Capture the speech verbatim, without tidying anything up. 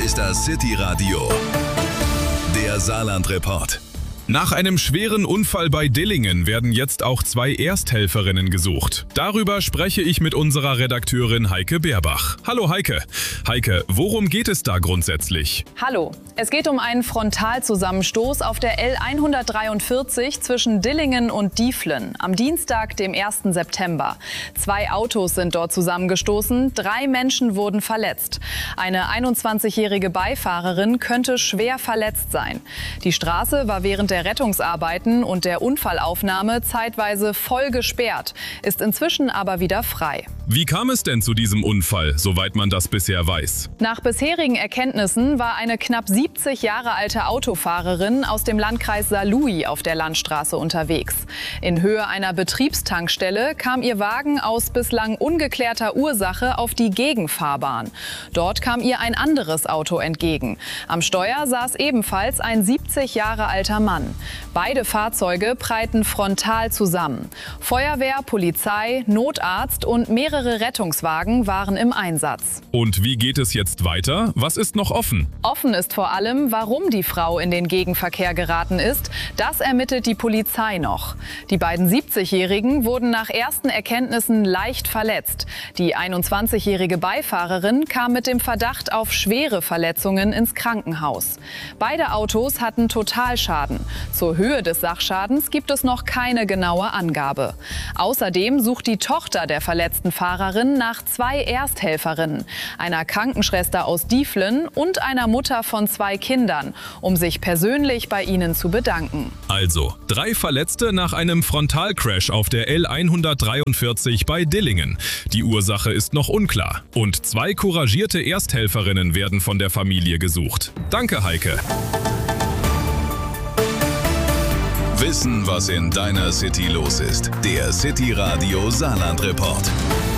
ist das City Radio, der Saarland-Report. Nach einem schweren Unfall bei Dillingen werden jetzt auch zwei Ersthelferinnen gesucht. Darüber spreche ich mit unserer Redakteurin Heike Beerbach. Hallo Heike. Heike, worum geht es da grundsätzlich? Hallo. Es geht um einen Frontalzusammenstoß auf der L hundertdreiundvierzig zwischen Dillingen und Dieflen am Dienstag, dem ersten September. Zwei Autos sind dort zusammengestoßen, drei Menschen wurden verletzt. Eine einundzwanzigjährige Beifahrerin könnte schwer verletzt sein. Die Straße war während der Der Rettungsarbeiten und der Unfallaufnahme zeitweise voll gesperrt, ist inzwischen aber wieder frei. Wie kam es denn zu diesem Unfall, soweit man das bisher weiß? Nach bisherigen Erkenntnissen war eine knapp siebzig Jahre alte Autofahrerin aus dem Landkreis Saarlouis auf der Landstraße unterwegs. In Höhe einer Betriebstankstelle kam ihr Wagen aus bislang ungeklärter Ursache auf die Gegenfahrbahn. Dort kam ihr ein anderes Auto entgegen. Am Steuer saß ebenfalls ein siebzig Jahre alter Mann. Beide Fahrzeuge prallten frontal zusammen. Feuerwehr, Polizei, Notarzt und mehrere Rettungswagen waren im Einsatz. Und wie geht es jetzt weiter? Was ist noch offen? Offen ist vor allem, warum die Frau in den Gegenverkehr geraten ist. Das ermittelt die Polizei noch. Die beiden siebzigjährigen wurden nach ersten Erkenntnissen leicht verletzt. Die einundzwanzigjährige Beifahrerin kam mit dem Verdacht auf schwere Verletzungen ins Krankenhaus. Beide Autos hatten Totalschaden. Zur Höhe des Sachschadens gibt es noch keine genaue Angabe. Außerdem sucht die Tochter der verletzten Fahrerin nach zwei Ersthelferinnen, einer Krankenschwester aus Dieflen und einer Mutter von zwei Kindern, um sich persönlich bei ihnen zu bedanken. Also, drei Verletzte nach einem Frontalcrash auf der L hundertdreiundvierzig bei Dillingen. Die Ursache ist noch unklar. Und zwei couragierte Ersthelferinnen werden von der Familie gesucht. Danke, Heike. Wissen, was in deiner City los ist. Der City Radio Saarland-Report.